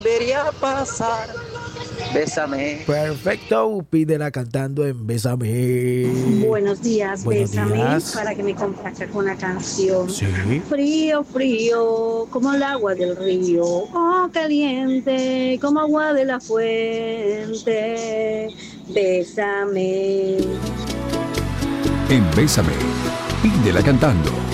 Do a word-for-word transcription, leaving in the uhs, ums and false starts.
Debería pasar. Bésame. Perfecto, pídela cantando en Bésame. Buenos días, Buenos bésame días. para que me complazca con una canción. Sí. Frío, frío, como el agua del río. Oh, caliente, como agua de la fuente. Bésame. En Bésame, pídela cantando.